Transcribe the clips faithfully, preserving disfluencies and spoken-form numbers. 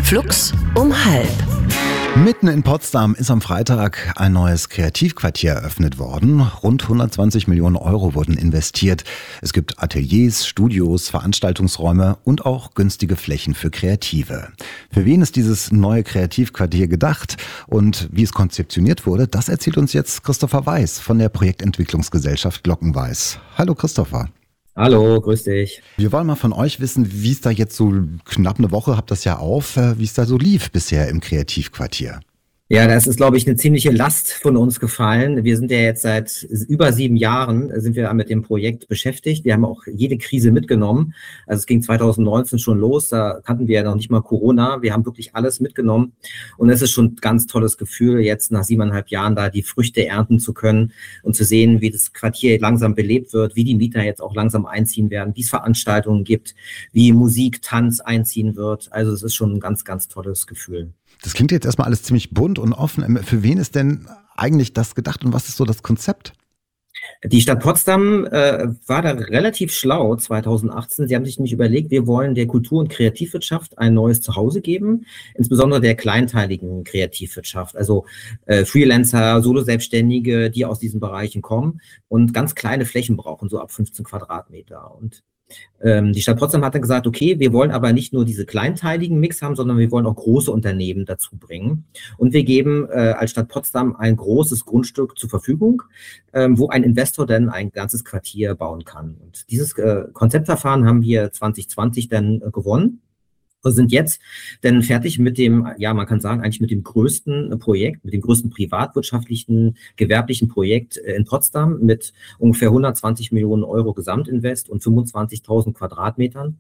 Flux um halb. Mitten in Potsdam ist am Freitag ein neues Kreativquartier eröffnet worden. Rund hundertzwanzig Millionen Euro wurden investiert. Es gibt Ateliers, Studios, Veranstaltungsräume und auch günstige Flächen für Kreative. Für wen ist dieses neue Kreativquartier gedacht und wie es konzeptioniert wurde, das erzählt uns jetzt Christopher Weiß von der Projektentwicklungsgesellschaft Glockenweiß. Hallo Christopher. Hallo, grüß dich. Wir wollen mal von euch wissen, wie es da jetzt so knapp eine Woche, habt das ja auf, wie es da so lief bisher im Kreativquartier. Ja, das ist, glaube ich, eine ziemliche Last von uns gefallen. Wir sind ja jetzt seit über sieben Jahren sind wir mit dem Projekt beschäftigt. Wir haben auch jede Krise mitgenommen. Also es ging zwanzig neunzehn schon los, da kannten wir ja noch nicht mal Corona. Wir haben wirklich alles mitgenommen. Und es ist schon ein ganz tolles Gefühl, jetzt nach siebeneinhalb Jahren da die Früchte ernten zu können und zu sehen, wie das Quartier langsam belebt wird, wie die Mieter jetzt auch langsam einziehen werden, wie es Veranstaltungen gibt, wie Musik, Tanz einziehen wird. Also es ist schon ein ganz, ganz tolles Gefühl. Das klingt jetzt erstmal alles ziemlich bunt und offen. Für wen ist denn eigentlich das gedacht und was ist so das Konzept? Die Stadt Potsdam äh, war da relativ schlau zwanzig achtzehn. Sie haben sich nämlich überlegt, wir wollen der Kultur- und Kreativwirtschaft ein neues Zuhause geben, insbesondere der kleinteiligen Kreativwirtschaft, also äh, Freelancer, Solo-Selbstständige, die aus diesen Bereichen kommen und ganz kleine Flächen brauchen, so ab fünfzehn Quadratmeter. Und ähm, die Stadt Potsdam hat dann gesagt, okay, wir wollen aber nicht nur diese kleinteiligen Mix haben, sondern wir wollen auch große Unternehmen dazu bringen. Und wir geben äh, als Stadt Potsdam ein großes Grundstück zur Verfügung, ähm, wo ein Investor dann ein ganzes Quartier bauen kann. Und dieses äh, Konzeptverfahren haben wir zwanzig zwanzig dann äh, gewonnen. Wir sind jetzt dann fertig mit dem, ja, man kann sagen, eigentlich mit dem größten Projekt, mit dem größten privatwirtschaftlichen, gewerblichen Projekt in Potsdam mit ungefähr hundertzwanzig Millionen Euro Gesamtinvest und fünfundzwanzigtausend Quadratmetern.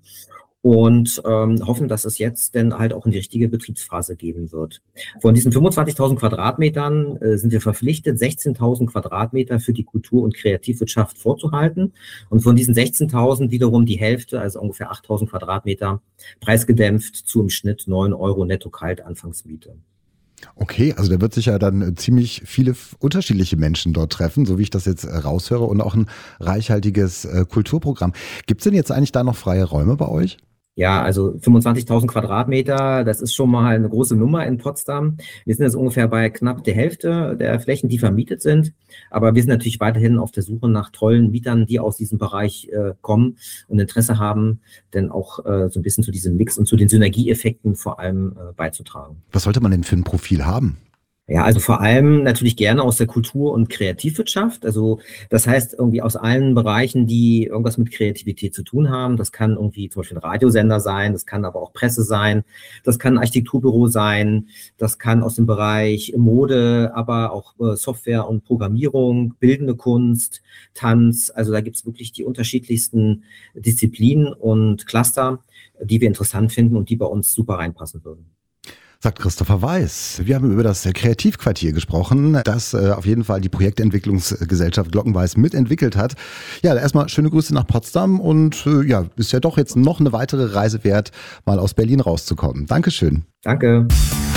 Und ähm, hoffen, dass es jetzt dann halt auch in die richtige Betriebsphase geben wird. Von diesen fünfundzwanzigtausend Quadratmetern äh, sind wir verpflichtet, sechzehntausend Quadratmeter für die Kultur- und Kreativwirtschaft vorzuhalten. Und von diesen sechzehntausend wiederum die Hälfte, also ungefähr achttausend Quadratmeter, preisgedämpft zu im Schnitt neun Euro netto kalt Anfangsmiete. Okay, also da wird sich ja dann ziemlich viele unterschiedliche Menschen dort treffen, so wie ich das jetzt raushöre, und auch ein reichhaltiges äh, Kulturprogramm. Gibt es denn jetzt eigentlich da noch freie Räume bei euch? Ja, also fünfundzwanzigtausend Quadratmeter, das ist schon mal eine große Nummer in Potsdam. Wir sind jetzt ungefähr bei knapp der Hälfte der Flächen, die vermietet sind. Aber wir sind natürlich weiterhin auf der Suche nach tollen Mietern, die aus diesem Bereich äh, kommen und Interesse haben, denn auch äh, so ein bisschen zu diesem Mix und zu den Synergieeffekten vor allem äh, beizutragen. Was sollte man denn für ein Profil haben? Ja, also vor allem natürlich gerne aus der Kultur- und Kreativwirtschaft. Also das heißt irgendwie aus allen Bereichen, die irgendwas mit Kreativität zu tun haben. Das kann irgendwie zum Beispiel ein Radiosender sein, das kann aber auch Presse sein, das kann ein Architekturbüro sein, das kann aus dem Bereich Mode, aber auch äh, Software und Programmierung, bildende Kunst, Tanz. Also da gibt's wirklich die unterschiedlichsten Disziplinen und Cluster, die wir interessant finden und die bei uns super reinpassen würden. Sagt Christopher Weiß. Wir haben über das Kreativquartier gesprochen, das äh, auf jeden Fall die Projektentwicklungsgesellschaft Glockenweiß mitentwickelt hat. Ja, erstmal schöne Grüße nach Potsdam und äh, ja, ist ja doch jetzt noch eine weitere Reise wert, mal aus Berlin rauszukommen. Dankeschön. Danke.